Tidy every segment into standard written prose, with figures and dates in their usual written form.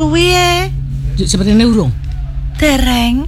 kuwi e. Sepertine urung. Dereng.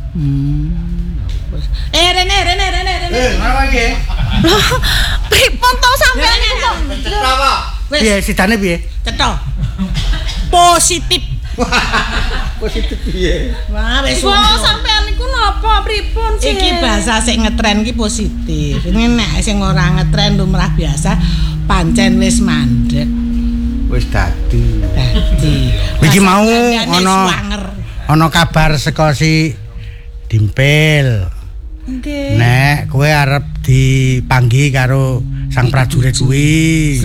Rene. Ngono iki. Loh, pripun to sampean iki kok? Cetha apa? Piye sidane piye? Cetha. Positif. Positif piye? Wah, wis. Kok sampean niku napa pripun sih? Iki bahasa sing ngetren iki positif. Ini nek sing ora ngetren lumrah biasa pancen wis mandek. Wis dadi. Iki mau ana kabar saka si Dimpel. Nggih. Nek kowe arep dipanggi karo sang prajurit kuwi.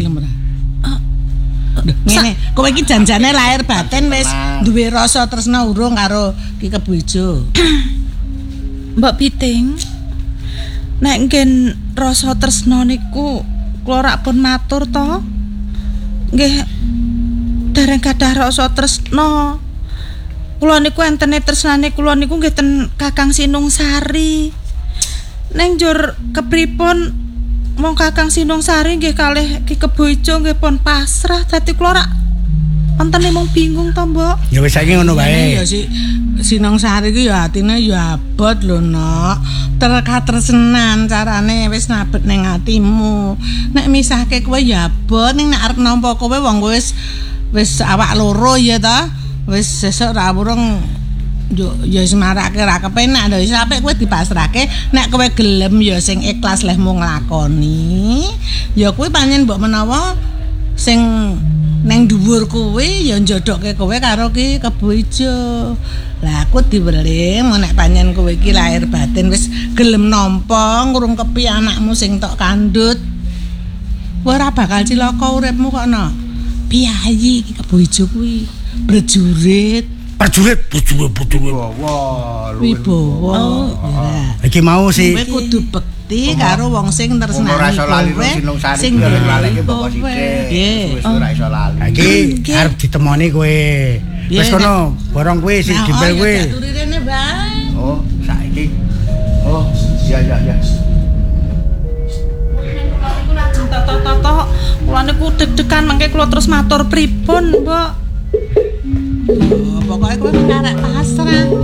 Ngene, kowe iki janjane lahir batin wis duwe rasa tresna urung karo Ki Keboijo. Mbak Piting. Nek nggen rasa tresna niku kula rak pun matur to. Nggih dereng gadah rasa tresna. Kula niku entene tresnane kula niku nggih ten Kakang Sinung Sari. Neng njur kepripun mong Kakang Sinung Sari nggih kalih Ki Keboijo nggih pun pasrah dadi kula rak entene mung bingung to, Mbok. Ya wis saiki ngono wae. Ya si Sinong Sari ku ya atine ya abot lho, Nok. Terkatresenan carane wis nabet ning atimu. Nek misahke kowe ya abot, ning nek arep nampa kowe wong wis awak loro ya ta. Wis sesuk ra urung yo ya wis marake ra kepenak lho, wis apik kowe dipasrahke. Nek kowe gelem ya sing ikhlas lehmu nglakoni. Ya kuwi pancen mbok menawa sing neng dhuwur kowe ya njodokke kowe karo Ki Keboijo. Lah aku diweling nek pancen kowe iki lahir batin wis gelem nampa ngrungkepi anakmu sing tok kandhut. Ora bakal cilaka uripmu kok no. Piyayi Ki Keboijo kuwi prajurit. Wah, Wibawa. Iki mau si Kowe kudu bekti karo wong sing tresnani ora iso lali kowe, Sinung Sari sing laleke kowe. pokok sithik. Nggih. Wis ora iso lali. iki arep ditemoni kowe. Wis kono, borong kowe si Dimpel kowe. Ya turi rene bae. Oh, saiki. Oh, iya. Toto kula niku deg-degan mangke kula terus matur pripun, Mbok. Pokoke kowe arek pasrah.